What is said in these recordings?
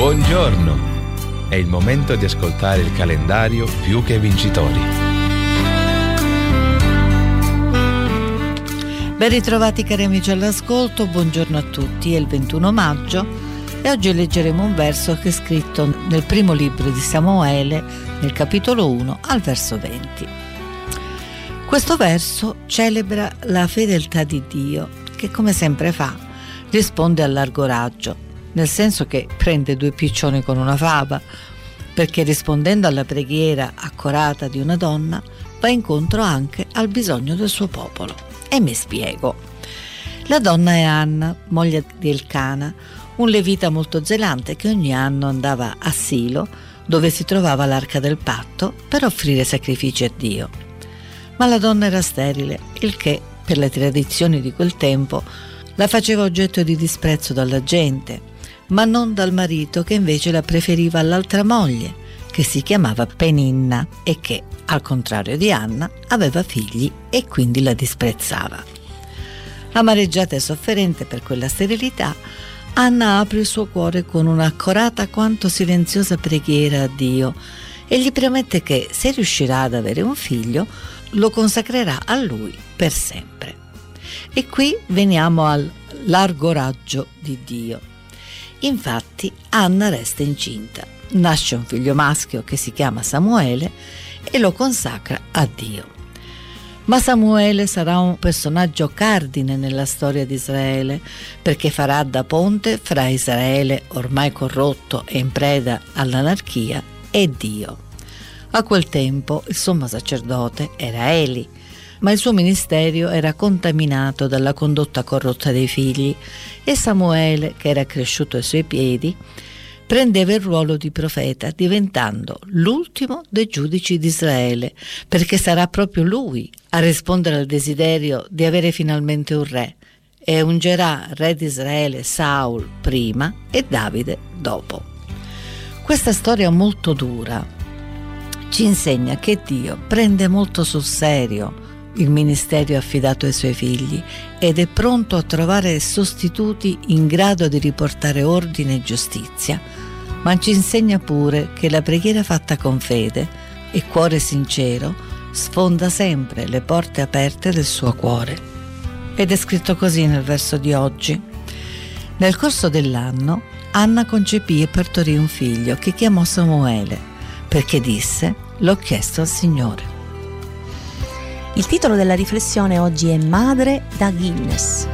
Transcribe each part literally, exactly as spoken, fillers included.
Buongiorno! È il momento di ascoltare il calendario Più che Vincitori. Ben ritrovati cari amici all'ascolto, buongiorno a tutti. È il ventuno maggio e oggi leggeremo un verso che è scritto nel primo libro di Samuele, nel capitolo uno, al verso venti. Questo verso celebra la fedeltà di Dio, che come sempre fa, risponde a largo raggio, nel senso che prende due piccioni con una fava, perché rispondendo alla preghiera accorata di una donna va incontro anche al bisogno del suo popolo. E mi spiego. La donna è Anna, moglie di Elcana, un levita molto zelante che ogni anno andava a Silo, dove si trovava l'arca del patto, per offrire sacrifici a Dio. Ma la donna era sterile, il che, per le tradizioni di quel tempo, la faceva oggetto di disprezzo dalla gente, ma non dal marito, che invece la preferiva all'altra moglie, che si chiamava Peninna e che, al contrario di Anna, aveva figli e quindi la disprezzava. Amareggiata e sofferente per quella sterilità, Anna apre il suo cuore con un'accorata quanto silenziosa preghiera a Dio e gli promette che, se riuscirà ad avere un figlio, lo consacrerà a lui per sempre. E qui veniamo al largo raggio di Dio. Infatti Anna resta incinta, nasce un figlio maschio che si chiama Samuele e lo consacra a Dio. Ma Samuele sarà un personaggio cardine nella storia di Israele, perché farà da ponte fra Israele, ormai corrotto e in preda all'anarchia, e Dio. A quel tempo il sommo sacerdote era Eli, ma il suo ministero era contaminato dalla condotta corrotta dei figli e Samuele, che era cresciuto ai suoi piedi, prendeva il ruolo di profeta, diventando l'ultimo dei giudici di Israele, perché sarà proprio lui a rispondere al desiderio di avere finalmente un re, e ungerà re di Israele Saul prima e Davide dopo. Questa storia molto dura ci insegna che Dio prende molto sul serio il ministero affidato ai suoi figli ed è pronto a trovare sostituti in grado di riportare ordine e giustizia, ma ci insegna pure che la preghiera fatta con fede e cuore sincero sfonda sempre le porte aperte del suo cuore. Ed è scritto così nel verso di oggi. Nel corso dell'anno Anna concepì e partorì un figlio che chiamò Samuele, perché disse: l'ho chiesto al Signore. Il titolo della riflessione oggi è Madre da Guinness.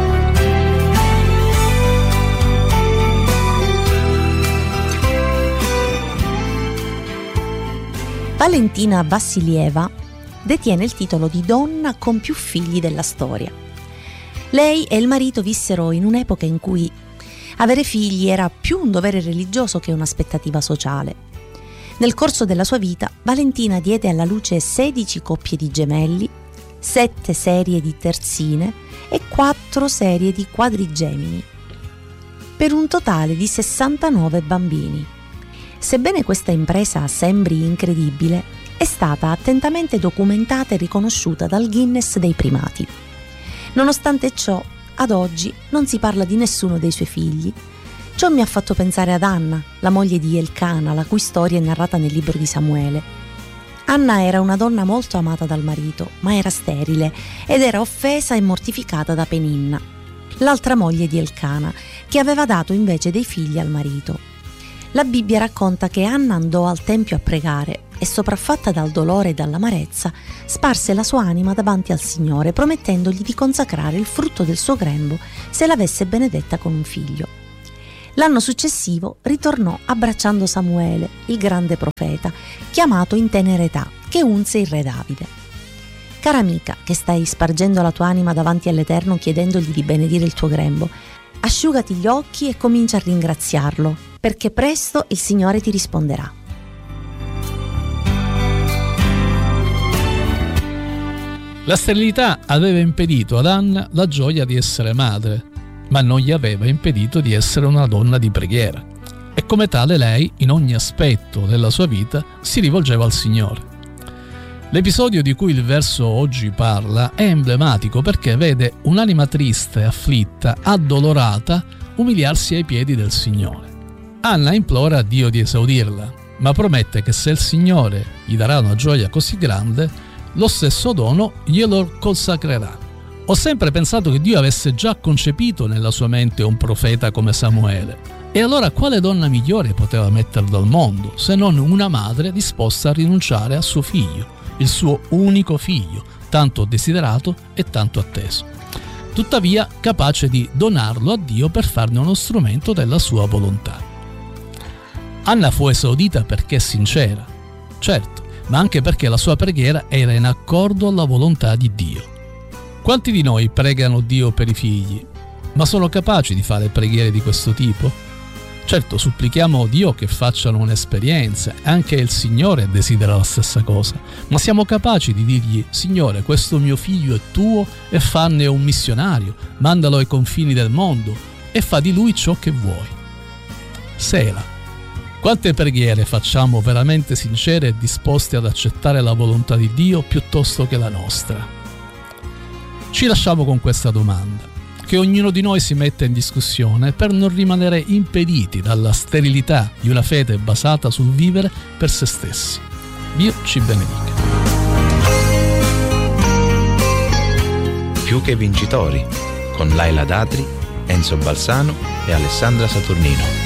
Valentina Vassilieva detiene il titolo di donna con più figli della storia. Lei e il marito vissero in un'epoca in cui avere figli era più un dovere religioso che un'aspettativa sociale. Nel corso della sua vita, Valentina diede alla luce sedici coppie di gemelli, sette serie di terzine e quattro serie di quadrigemini, per un totale di sessantanove bambini. Sebbene questa impresa sembri incredibile, è stata attentamente documentata e riconosciuta dal Guinness dei primati. Nonostante ciò, ad oggi non si parla di nessuno dei suoi figli. Ciò mi ha fatto pensare ad Anna, la moglie di Elcana, la cui storia è narrata nel libro di Samuele. Anna era una donna molto amata dal marito, ma era sterile ed era offesa e mortificata da Peninna, l'altra moglie di Elcana, che aveva dato invece dei figli al marito. La Bibbia racconta che Anna andò al tempio a pregare e, sopraffatta dal dolore e dall'amarezza, sparse la sua anima davanti al Signore, promettendogli di consacrare il frutto del suo grembo se l'avesse benedetta con un figlio. L'anno successivo ritornò abbracciando Samuele, il grande profeta, chiamato in tenera età, che unse il re Davide. Cara amica, che stai spargendo la tua anima davanti all'Eterno chiedendogli di benedire il tuo grembo, asciugati gli occhi e comincia a ringraziarlo, perché presto il Signore ti risponderà. La sterilità aveva impedito ad Anna la gioia di essere madre, ma non gli aveva impedito di essere una donna di preghiera, e come tale lei, in ogni aspetto della sua vita, si rivolgeva al Signore. L'episodio di cui il verso oggi parla è emblematico perché vede un'anima triste, afflitta, addolorata, umiliarsi ai piedi del Signore. Anna implora a Dio di esaudirla, ma promette che se il Signore gli darà una gioia così grande, lo stesso dono glielo consacrerà. Ho sempre pensato che Dio avesse già concepito nella sua mente un profeta come Samuele. E allora quale donna migliore poteva metterlo al mondo se non una madre disposta a rinunciare a suo figlio, il suo unico figlio, tanto desiderato e tanto atteso, tuttavia capace di donarlo a Dio per farne uno strumento della sua volontà. Anna fu esaudita perché sincera, certo, ma anche perché la sua preghiera era in accordo alla volontà di Dio. Quanti di noi pregano Dio per i figli, ma sono capaci di fare preghiere di questo tipo? Certo, supplichiamo Dio che facciano un'esperienza, anche il Signore desidera la stessa cosa, ma siamo capaci di dirgli: Signore, questo mio figlio è tuo e fanne un missionario, mandalo ai confini del mondo e fa di lui ciò che vuoi. Sela. Quante preghiere facciamo veramente sincere e disposte ad accettare la volontà di Dio piuttosto che la nostra? Ci lasciamo con questa domanda, che ognuno di noi si metta in discussione per non rimanere impediti dalla sterilità di una fede basata sul vivere per se stessi. Dio ci benedica. Più che vincitori, con Laila Datri, Enzo Balsano e Alessandra Saturnino.